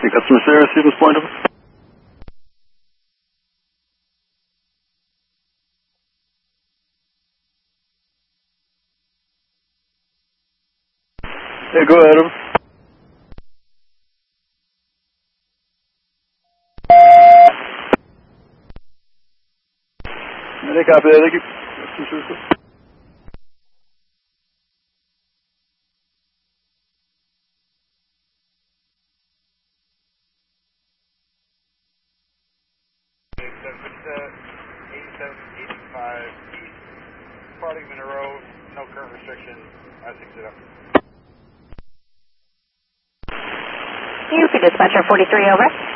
Your customer service, Stevens Point. Yeah, go ahead. Yeah, copy that. Thank you. Customer service. Departing Monroe, no current restrictions, I-60. Here for dispatcher 43, over.